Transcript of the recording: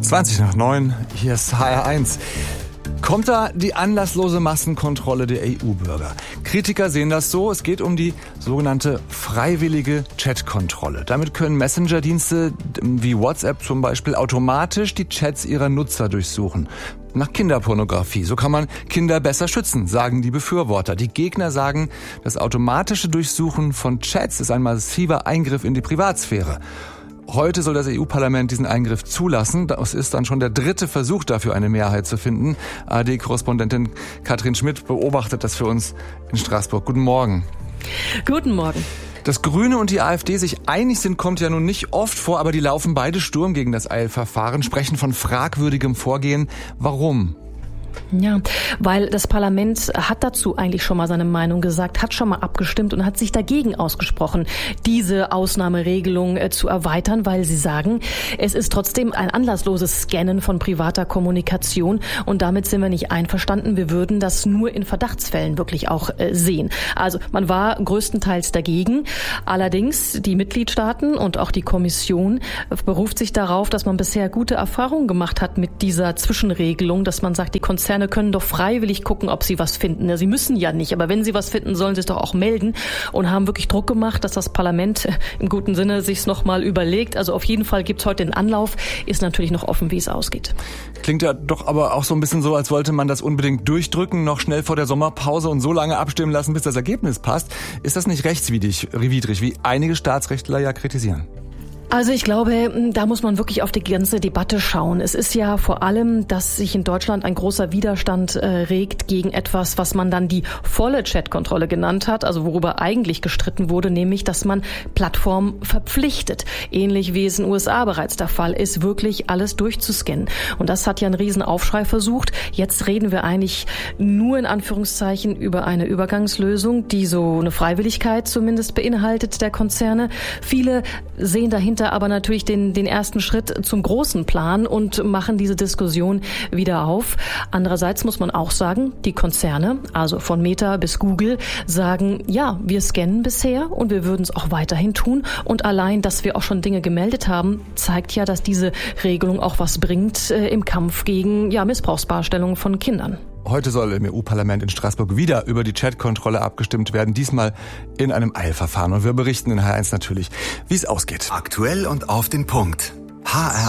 20:09, hier ist HR1. Kommt da die anlasslose Massenkontrolle der EU-Bürger? Kritiker sehen das so, es geht um die sogenannte freiwillige Chatkontrolle. Damit können Messenger-Dienste wie WhatsApp zum Beispiel automatisch die Chats ihrer Nutzer durchsuchen. Nach Kinderpornografie. So kann man Kinder besser schützen, sagen die Befürworter. Die Gegner sagen, das automatische Durchsuchen von Chats ist ein massiver Eingriff in die Privatsphäre. Heute soll das EU-Parlament diesen Eingriff zulassen. Das ist dann schon der dritte Versuch dafür, eine Mehrheit zu finden. ARD-Korrespondentin Katrin Schmidt beobachtet das für uns in Straßburg. Guten Morgen. Guten Morgen. Dass Grüne und die AfD sich einig sind, kommt ja nun nicht oft vor, aber die laufen beide Sturm gegen das Eilverfahren, sprechen von fragwürdigem Vorgehen. Warum? Ja, weil das Parlament hat dazu eigentlich schon mal seine Meinung gesagt, hat schon mal abgestimmt und hat sich dagegen ausgesprochen, diese Ausnahmeregelung zu erweitern, weil sie sagen, es ist trotzdem ein anlassloses Scannen von privater Kommunikation und damit sind wir nicht einverstanden. Wir würden das nur in Verdachtsfällen wirklich auch sehen. Also man war größtenteils dagegen. Allerdings die Mitgliedstaaten und auch die Kommission beruft sich darauf, dass man bisher gute Erfahrungen gemacht hat mit dieser Zwischenregelung, dass man sagt, die Konzerne können doch freiwillig gucken, ob sie was finden. Sie müssen ja nicht, aber wenn sie was finden, sollen sie es doch auch melden und haben wirklich Druck gemacht, dass das Parlament im guten Sinne sich's noch mal überlegt. Also auf jeden Fall gibt's heute den Anlauf, ist natürlich noch offen, wie es ausgeht. Klingt ja doch aber auch so ein bisschen so, als wollte man das unbedingt durchdrücken, noch schnell vor der Sommerpause und so lange abstimmen lassen, bis das Ergebnis passt. Ist das nicht rechtswidrig, wie einige Staatsrechtler ja kritisieren? Also ich glaube, da muss man wirklich auf die ganze Debatte schauen. Es ist ja vor allem, dass sich in Deutschland ein großer Widerstand regt gegen etwas, was man dann die volle Chatkontrolle genannt hat, also worüber eigentlich gestritten wurde, nämlich, dass man Plattformen verpflichtet, ähnlich wie es in den USA bereits der Fall ist, wirklich alles durchzuscannen. Und das hat ja einen riesen Aufschrei versucht. Jetzt reden wir eigentlich nur in Anführungszeichen über eine Übergangslösung, die so eine Freiwilligkeit zumindest beinhaltet der Konzerne. Viele sehen dahinter aber natürlich den ersten Schritt zum großen Plan und machen diese Diskussion wieder auf. Andererseits muss man auch sagen, die Konzerne, also von Meta bis Google, sagen, ja, wir scannen bisher und wir würden es auch weiterhin tun. Und allein, dass wir auch schon Dinge gemeldet haben, zeigt ja, dass diese Regelung auch was bringt im Kampf gegen Missbrauchsdarstellungen von Kindern. Heute soll im EU-Parlament in Straßburg wieder über die Chatkontrolle abgestimmt werden, diesmal in einem Eilverfahren. Und wir berichten in HR1 natürlich, wie es ausgeht. Aktuell und auf den Punkt. HR